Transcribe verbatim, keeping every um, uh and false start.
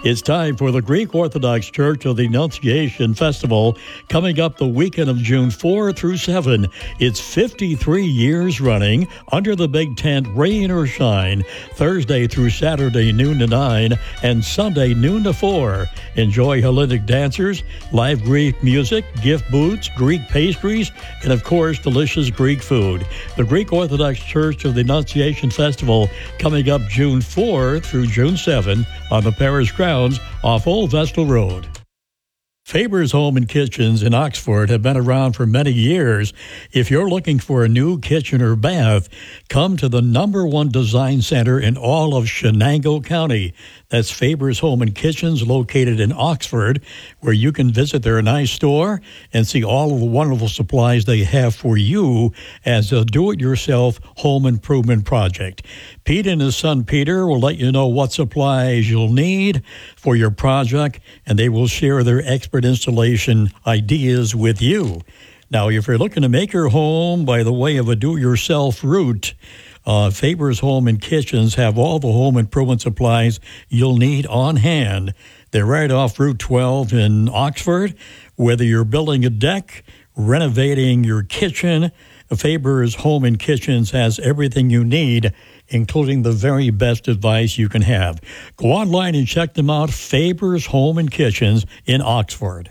It's time for the Greek Orthodox Church of the Annunciation Festival coming up the weekend of June fourth through seventh. It's fifty-three years running under the big tent, rain or shine, Thursday through Saturday noon to nine and Sunday noon to four. Enjoy Hellenic dancers, live Greek music, gift booths, Greek pastries, and of course delicious Greek food. The Greek Orthodox Church of the Annunciation Festival coming up June fourth through June seventh on the parish grounds off Old Vestal Road. Faber's Home and Kitchens in Oxford have been around for many years. If you're looking for a new kitchen or bath, come to the number one design center in all of Shenango County. That's Faber's Home and Kitchens, located in Oxford, where you can visit their nice store and see all of the wonderful supplies they have for you as a do-it-yourself home improvement project. Pete and his son Peter will let you know what supplies you'll need for your project, and they will share their expert installation ideas with you. Now, if you're looking to make your home by the way of a do-it-yourself route, Uh, Faber's Home and Kitchens have all the home improvement supplies you'll need on hand. They're right off Route twelve in Oxford. Whether you're building a deck, renovating your kitchen, Faber's Home and Kitchens has everything you need, including the very best advice you can have. Go online and check them out, Faber's Home and Kitchens in Oxford.